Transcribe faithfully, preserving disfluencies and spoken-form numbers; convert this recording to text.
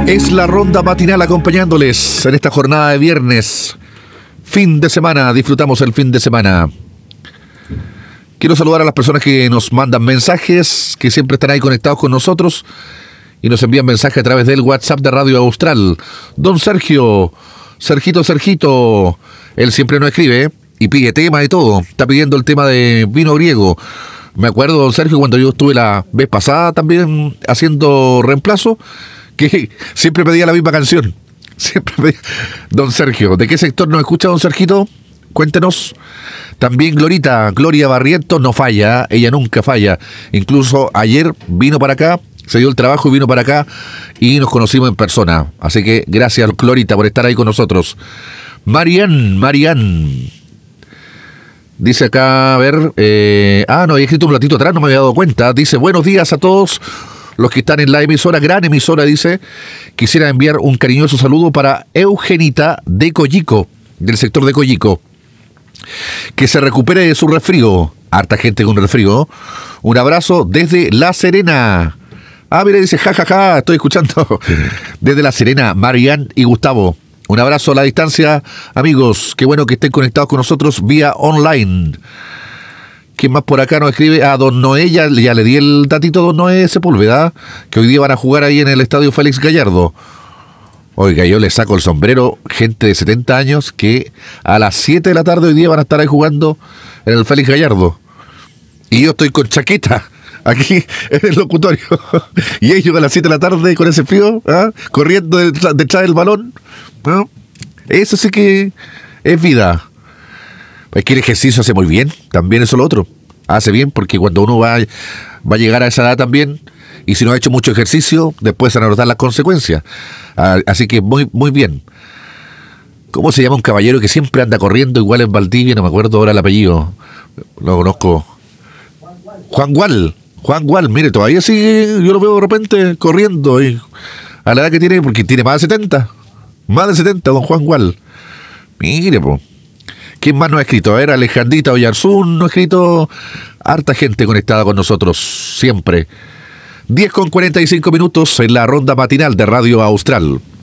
Es la ronda matinal acompañándoles en esta jornada de viernes. Fin de semana, disfrutamos el fin de semana. Quiero saludar a las personas que nos mandan mensajes, que siempre están ahí conectados con nosotros y nos envían mensajes a través del WhatsApp de Radio Austral. Don Sergio, Sergito, Sergito, él siempre nos escribe, ¿eh? Y pide tema y todo. Está pidiendo el tema de vino griego. Me acuerdo, don Sergio, cuando yo estuve la vez pasada también haciendo reemplazo, que siempre pedía la misma canción. Siempre pedía. Don Sergio, ¿de qué sector nos escucha, don Sergito? Cuéntenos. También Glorita, Gloria Barrientos no falla, ella nunca falla. Incluso ayer vino para acá, se dio el trabajo y vino para acá y nos conocimos en persona. Así que gracias, Glorita, por estar ahí con nosotros. Marian, Marian. Dice acá, a ver, eh, ah, no, había escrito un ratito atrás, no me había dado cuenta. Dice, buenos días a todos los que están en la emisora, gran emisora, dice. Quisiera enviar un cariñoso saludo para Eugenita de Coyico, del sector de Coyico. Que se recupere de su resfrío. Harta gente con resfrío. Un abrazo desde La Serena. Ah, mira, dice, jajaja, ja, ja, estoy escuchando. Desde La Serena, Marian y Gustavo. Un abrazo a la distancia, amigos. Qué bueno que estén conectados con nosotros vía online. ¿Quién más por acá nos escribe? A don Noé, ya, ya le di el datito a don Noé Sepúlveda, que hoy día van a jugar ahí en el estadio Félix Gallardo. Oiga, yo le saco el sombrero, gente de setenta años que a las siete de la tarde hoy día van a estar ahí jugando en el Félix Gallardo. Y yo estoy con chaqueta aquí en el locutorio. Y ellos a las siete de la tarde con ese frío, ¿ah? Corriendo detrás, detrás del balón. ¿No? Eso sí que es vida. Es que el ejercicio hace muy bien, también eso es lo otro. Hace bien porque cuando uno va, va a llegar a esa edad también, y si no ha hecho mucho ejercicio, después se van a notar las consecuencias. Así que muy, muy bien. ¿Cómo se llama un caballero que siempre anda corriendo igual en Valdivia? No me acuerdo ahora el apellido. Lo conozco. Juan Gual. Juan Gual, mire, todavía sigue, yo lo veo de repente corriendo. Y a la edad que tiene, porque tiene más de setenta. Más de setenta, don Juan Gual. Mire, po. ¿Quién más nos ha escrito? A ver, Alejandrita Oyarzún nos ha escrito. Harta gente conectada con nosotros, siempre. diez con cuarenta y cinco minutos en la ronda matinal de Radio Austral.